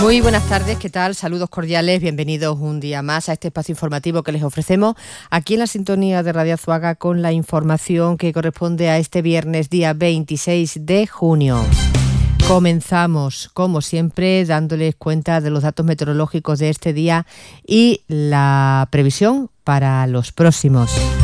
Muy buenas tardes, ¿qué tal? Saludos cordiales, bienvenidos un día más a este espacio informativo que les ofrecemos aquí en la sintonía de Radio Azuaga con la información que corresponde a este viernes día 26 de junio. Comenzamos, como siempre, dándoles cuenta de los datos meteorológicos de este día y la previsión para los próximos.